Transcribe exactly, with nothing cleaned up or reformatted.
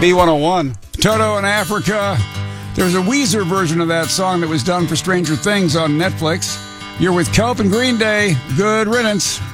B one oh one. Toto in Africa. There's a Weezer version of that song that was done for Stranger Things on Netflix. You're with Kelp and Green Day. Good riddance.